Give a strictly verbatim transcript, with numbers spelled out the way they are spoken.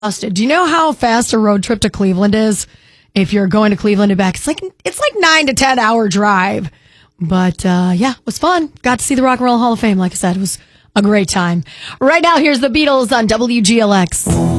exhausted. Do you know how fast a road trip to Cleveland is? If you're going to Cleveland and back, it's like it's like nine to ten hour drive. But uh, yeah, it was fun. Got to see the Rock and Roll Hall of Fame. Like I said, it was a great time. Right now, here's the Beatles on W G L X.